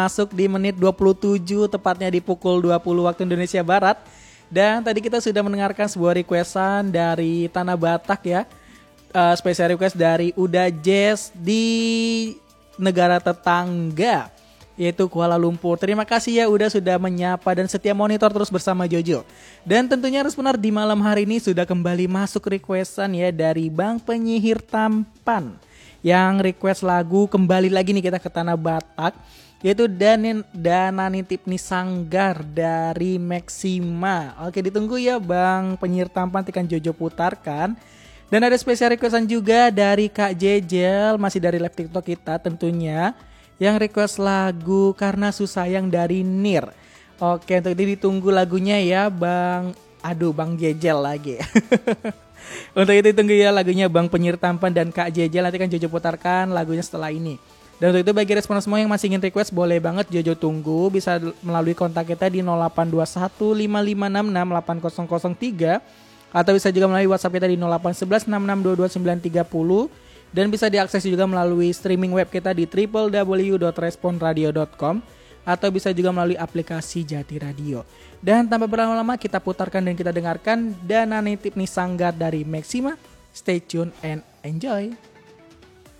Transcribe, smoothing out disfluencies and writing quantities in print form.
Masuk di menit 27, tepatnya di pukul 20 waktu Indonesia Barat. Dan tadi kita sudah mendengarkan sebuah requestan dari Tanah Batak ya. Special request dari Uda Jazz di negara tetangga, yaitu Kuala Lumpur. Terima kasih ya Uda sudah menyapa dan setia monitor terus bersama Jojo. Dan tentunya harus benar di malam hari ini sudah kembali masuk requestan ya dari Bang Penyihir Tampan. Yang request lagu kembali lagi nih kita ke Tanah Batak, yaitu Dana Nitip Nisanggar dari Maxima. Oke, ditunggu ya Bang Penyihir Tampan, tekan Jojo putarkan. Dan ada spesial requestan juga dari Kak Jejel, masih dari live TikTok kita tentunya, yang request lagu Karena Susayang dari Nir. Oke, untuk ini ditunggu lagunya ya Bang Jejel lagi. Untuk itu tunggu ya lagunya Bang Penyihir Tampan dan Kak Jejel, nanti kan Jojo putarkan lagunya setelah ini. Dan untuk itu bagi respon semua yang masih ingin request, boleh banget Jojo tunggu, bisa melalui kontak kita di 0821 5566 8003 atau bisa juga melalui WhatsApp kita di 0811 6622 930 dan bisa diakses juga melalui streaming web kita di www.responradio.com atau bisa juga melalui aplikasi Jati Radio. Dan tanpa berlama-lama kita putarkan dan kita dengarkan Dana Nitip Nisanggar dari Maxima. Stay tune and enjoy.